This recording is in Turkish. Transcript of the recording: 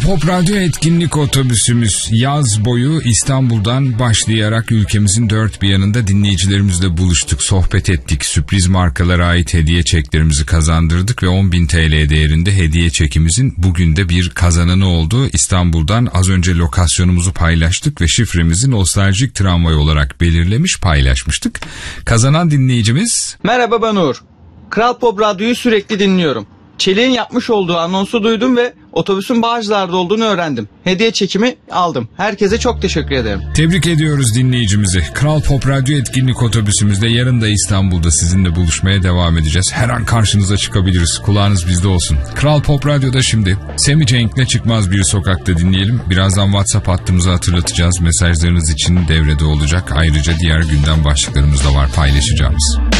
Pop Radyo etkinlik otobüsümüz yaz boyu İstanbul'dan başlayarak ülkemizin dört bir yanında dinleyicilerimizle buluştuk, sohbet ettik, sürpriz markalara ait hediye çeklerimizi kazandırdık ve 10.000 TL değerinde hediye çekimizin bugün de bir kazananı oldu. İstanbul'dan az önce lokasyonumuzu paylaştık ve şifremizi nostaljik tramvay olarak belirlemiş, paylaşmıştık. Kazanan dinleyicimiz... Merhaba, ben Uğur. Kral Pop Radyo'yu sürekli dinliyorum. Çelik'in yapmış olduğu anonsu duydum ve otobüsün Bağcılar'da olduğunu öğrendim. Hediye çekimi aldım. Herkese çok teşekkür ederim. Tebrik ediyoruz dinleyicimizi. Kral Pop Radyo etkinlik otobüsümüzde yarın da İstanbul'da sizinle buluşmaya devam edeceğiz. Her an karşınıza çıkabiliriz. Kulağınız bizde olsun. Kral Pop Radyo'da şimdi Sammy Cenk'le Çıkmaz Bir Sokak'ta dinleyelim. Birazdan WhatsApp hattımızı hatırlatacağız. Mesajlarınız için devrede olacak. Ayrıca diğer gündem başlıklarımız da var paylaşacağımız.